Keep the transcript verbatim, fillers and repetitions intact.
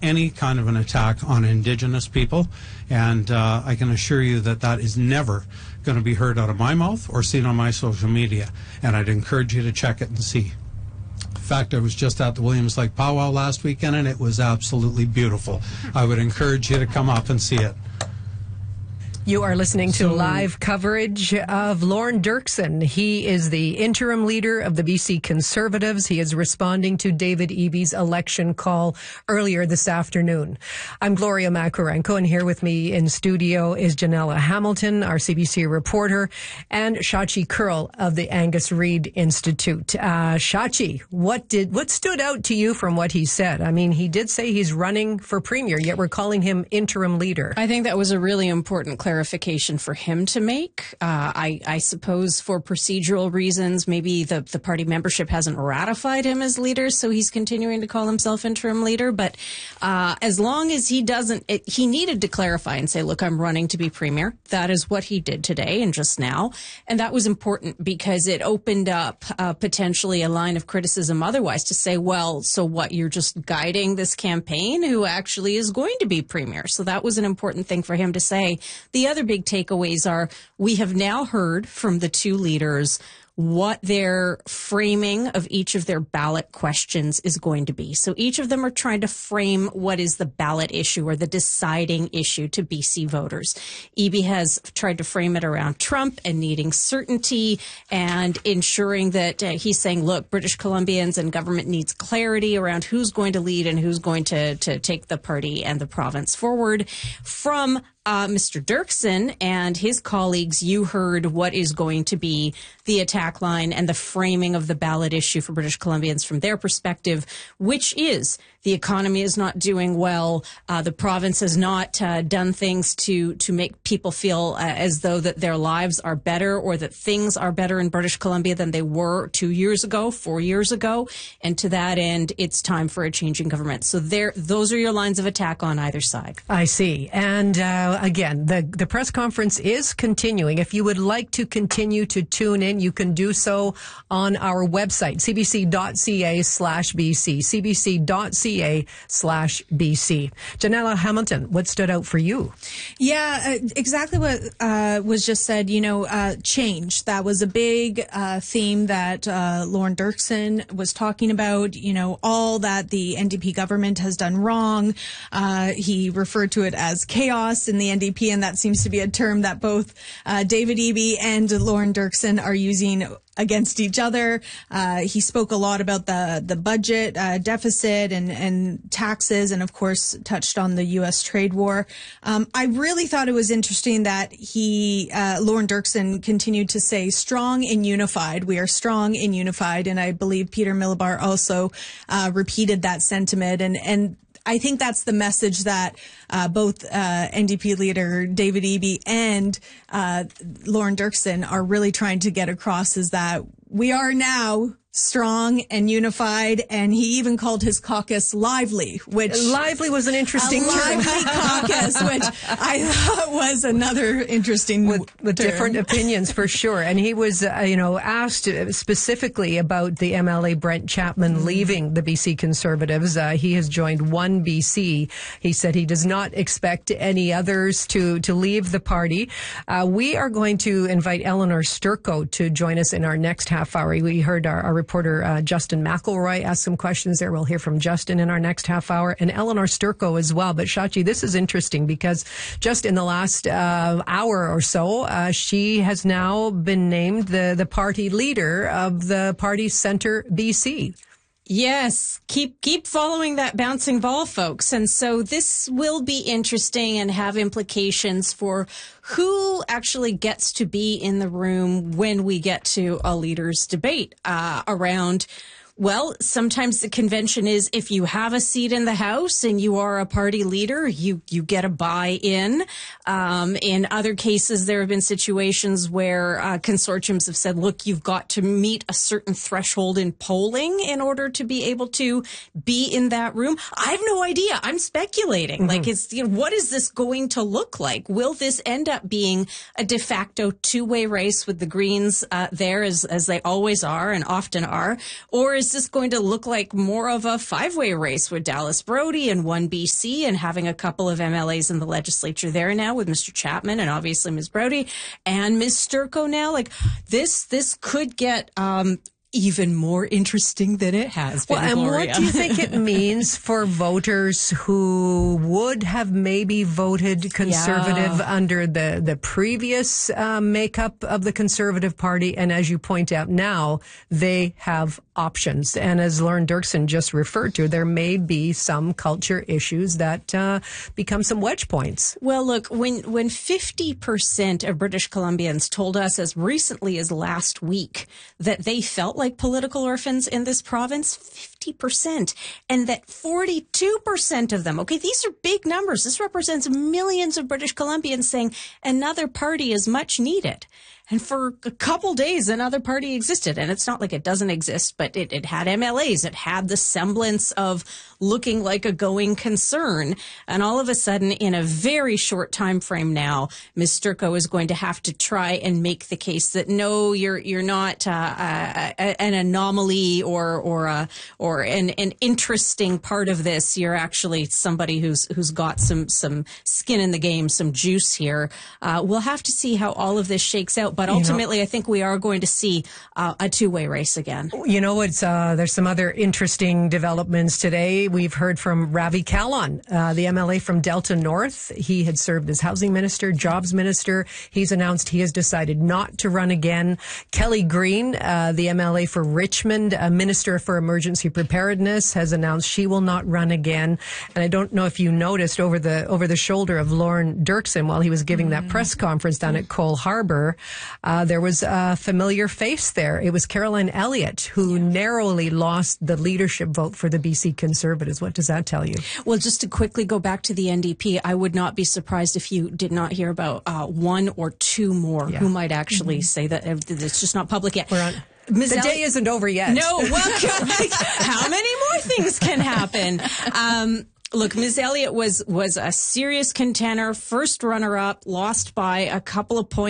any kind of an attack on Indigenous people, and uh, I can assure you that that is never going to be heard out of my mouth or seen on my social media, and I'd encourage you to check it and see. In fact, I was just at the Williams Lake Powwow last weekend, and it was absolutely beautiful. I would encourage you to come up and see it. You are listening to So- live coverage of Lorne Dirksen. He is the interim leader of the B C Conservatives. He is responding to David Eby's election call earlier this afternoon. I'm Gloria Makarenko, and here with me in studio is Janella Hamilton, our C B C reporter, and Shachi Kurl of the Angus Reid Institute. Uh, Shachi, what did what stood out to you from what he said? I mean, he did say he's running for premier, yet we're calling him interim leader. I think that was a really important clarification for him to make. Uh, I, I suppose for procedural reasons, maybe the, the party membership hasn't ratified him as leader, so he's continuing to call himself interim leader. But uh, as long as he doesn't, it, he needed to clarify and say, look, I'm running to be premier. That is what he did today and just now. And that was important because it opened up uh, potentially a line of criticism otherwise to say, well, so what, you're just guiding this campaign who actually is going to be premier. So that was an important thing for him to say. The other big takeaways are we have now heard from the two leaders what their framing of each of their ballot questions is going to be. So each of them are trying to frame what is the ballot issue or the deciding issue to B C voters. Eby has tried to frame it around Trump and needing certainty and ensuring that uh, he's saying, look, British Columbians and government needs clarity around who's going to lead and who's going to, to take the party and the province forward. From Uh, Mister Dirksen and his colleagues, you heard what is going to be the attack line and the framing of the ballot issue for British Columbians from their perspective, which is the economy is not doing well. Uh, the province has not uh, done things to to make people feel uh, as though that their lives are better or that things are better in British Columbia than they were two years ago, four years ago. And to that end, it's time for a change in government. So there, those are your lines of attack on either side. I see. And uh, again, the, the press conference is continuing. If you would like to continue to tune in, you can do so on our website, cbc.ca slash BC, cbc.ca slash BC. Janella Hamilton, what stood out for you? Yeah, uh, exactly what uh, was just said. You know, uh, change. That was a big uh, theme that uh, Lorne Dirksen was talking about. You know, all that the N D P government has done wrong. Uh, he referred to it as chaos in the N D P, and that seems to be a term that both uh, David Eby and Lorne Dirksen are using against each other. Uh, he spoke a lot about the the budget uh, deficit and and taxes, and of course touched on the U S trade war. Um, I really thought it was interesting that he, uh, Lorne Dirksen, continued to say strong and unified. We are strong and unified, and I believe Peter Millibar also uh, repeated that sentiment. And and I think that's the message that uh, both uh, N D P leader David Eby and uh, Lorne Dirksen are really trying to get across, is that we are now strong and unified, and he even called his caucus lively, which lively was an interesting a lively caucus, which I thought was another interesting with, with term. different opinions for sure. And he was, uh, you know, asked specifically about the M L A Brent Chapman mm-hmm. leaving the B C Conservatives. Uh, he has joined One B C. He said he does not expect any others to to leave the party. Uh, we are going to invite Eleanor Sturko to join us in our next half hour. We heard our, our reporter uh, Justin McElroy ask some questions there. We'll hear from Justin in our next half hour, and Eleanor Sturko as well. But Shachi, this is interesting because just in the last uh, hour or so, uh, she has now been named the, the party leader of the party Centre B C. Yes, keep keep following that bouncing ball, folks. And so this will be interesting and have implications for who actually gets to be in the room when we get to a leaders' debate uh, around. Well, sometimes the convention is if you have a seat in the House and you are a party leader, you, you get a buy-in. Um, in other cases, there have been situations where uh, consortiums have said, look, you've got to meet a certain threshold in polling in order to be able to be in that room. I have no idea. I'm speculating. Mm-hmm. Like, it's, you know, what is this going to look like? Will this end up being a de facto two-way race with the Greens uh, there, as, as they always are and often are? Or is is this going to look like more of a five-way race with Dallas Brody and one B C and having a couple of M L As in the legislature there now with Mister Chapman and obviously Miz Brody and Miz Sturco now? Like, this, this could get, um, even more interesting than it has been, well, and Gloria. what do you think it means for voters who would have maybe voted conservative Yeah. under the, the previous uh, makeup of the Conservative Party? And as you point out now, they have options. And as Lauren Dirksen just referred to, there may be some culture issues that uh, become some wedge points. Well, look, when when fifty percent of British Columbians told us as recently as last week that they felt like political orphans in this province, fifty percent, and that forty-two percent of them, okay, these are big numbers. This represents millions of British Columbians saying another party is much needed. And for a couple days, another party existed. And it's not like it doesn't exist, but it, it had M L As. It had the semblance of looking like a going concern. And all of a sudden, in a very short time frame now, Miz Sturco is going to have to try and make the case that no, you're you're not uh, uh, an anomaly or or uh, or an, an interesting part of this. You're actually somebody who's who's got some some skin in the game, some juice here. Uh, we'll have to see how all of this shakes out. But ultimately, you know, I think we are going to see uh, a two-way race again. You know, it's uh, there's some other interesting developments today. We've heard from Ravi Kahlon, uh, the M L A from Delta North. He had served as housing minister, jobs minister. He's announced he has decided not to run again. Kelly Green, uh, the M L A for Richmond, a minister for emergency preparedness, has announced she will not run again. And I don't know if you noticed over the over the shoulder of Lauren Dirksen while he was giving mm. that press conference down at Cole Harbour. Uh, there was a familiar face there. It was Caroline Elliott, who yeah. narrowly lost the leadership vote for the B C Conservatives. What does that tell you? Well, just to quickly go back to the N D P, I would not be surprised if you did not hear about uh, one or two more yeah. who might actually mm-hmm. say that it's just not public yet. We're on. Miz The Elliott, day isn't over yet. No, well, how many more things can happen? Um, Look, Miz Elliott was was a serious contender, first runner-up, lost by a couple of points.